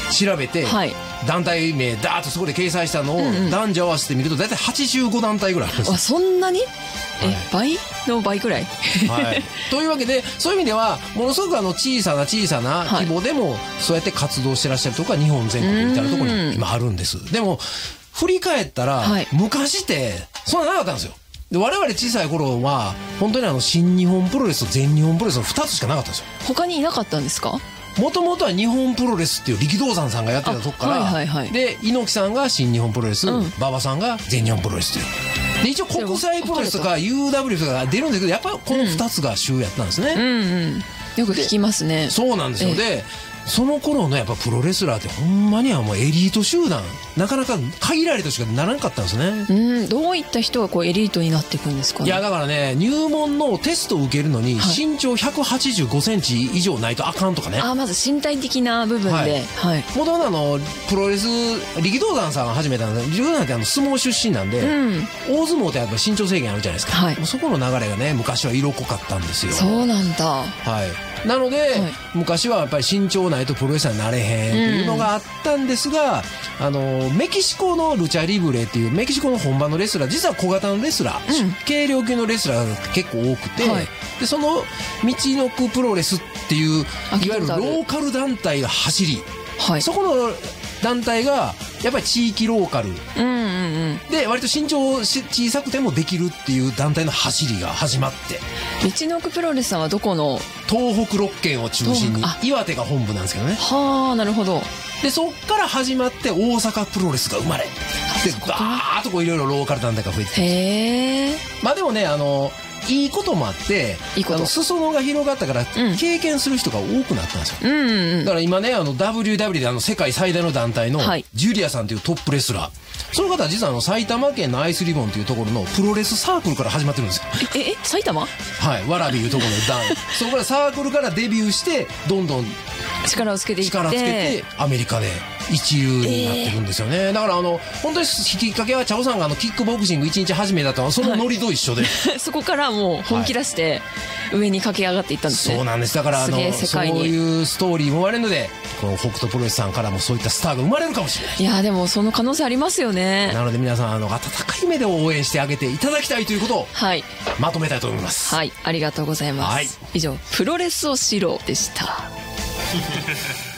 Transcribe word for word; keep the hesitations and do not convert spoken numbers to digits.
調べて、はい、団体名ダーッとそこで掲載したのを男女合わせてみると大体はちじゅうごだんたいぐらいあるんです。 あ、そんなに？え、はい、倍の倍くらい、 はい、というわけでそういう意味ではものすごくあの小さな小さな規模でもそうやって活動してらっしゃるところが日本全国至るところに今あるんです。でも振り返ったら、はい、昔ってそんななかったんですよ。で我々小さい頃は本当にあの新日本プロレスと全日本プロレスのふたつしかなかったんですよ。 他にいなかったんですか？ もともとは日本プロレスっていう力道山さんがやってたとこから、はいはいはい、で猪木さんが新日本プロレス、馬、うん、場さんが全日本プロレスというで一応国際プロレスとか ユーダブリュー とか出るんですけどやっぱりこのふたつが主やったんですね、 うんうんうん、よく聞きますね。 そうなんですよ。でその頃のやっぱプロレスラーってほんまにはもうエリート集団なかなか限られとしかならなかったんですね。 うん、どういった人がこうエリートになっていくんですかね。 いやだからね入門のテストを受けるのに身長ひゃくはちじゅうごセンチ以上ないとあかんとかね。 あ、まず身体的な部分で、はいはい、 もともとあのプロレス力道山さんが始めたので力道山ってあの相撲出身なんで、うん、大相撲ってやっぱ身長制限あるじゃないですか、はい、もうそこの流れがね昔は色濃かったんですよ。 そうなんだ。 はいなので、はい、昔はやっぱり身長ないとプロレスラーになれへんっていうのがあったんですが、うん、あのメキシコのルチャリブレっていうメキシコの本場のレスラー実は小型のレスラー、うん、軽量級のレスラーが結構多くて、はい、でその道のくプロレスっていういわゆるローカル団体が走り、はい、そこの団体がやっぱり地域ローカル、うんうんうん、で割と身長小さくてもできるっていう団体の走りが始まって道のくプロレスさんはどこの？ 東北ろっけんを中心に岩手が本部なんですけどね。 はあなるほど。 でそっから始まって大阪プロレスが生まれでバーッとこういろいろローカル団体が増えてへえ。まあでもねあのいいこともあっていいことあの裾野が広がったから経験する人が多くなったんですよ、うんうんうん、だから今ねあの ダブリューダブリュー であの世界最大の団体のジュリアさんというトップレスラー、その方は実はあの埼玉県のアイスリボンというところのプロレスサークルから始まってるんですよ。 ええ埼玉？ はい蕨いうところの団そこからサークルからデビューしてどんどん力をつけていって力つけてアメリカで一流になってるんですよね、えー、だからあの本当にきっかけはチャオさんがあのキックボクシングいちにち始めたとはそのノリと一緒で、 はい、そこからもう本気出して上に駆け上がっていったんですね、 はい、そうなんです。だからあのそういうストーリーもあるのでこの北斗プロレスさんからもそういったスターが生まれるかもしれない。 いやでもその可能性ありますよね。 なので皆さんあの温かい目で応援してあげていただきたいということを、はい、まとめたいと思います。 はい、ありがとうございます、はい、以上プロレスを知ろうでした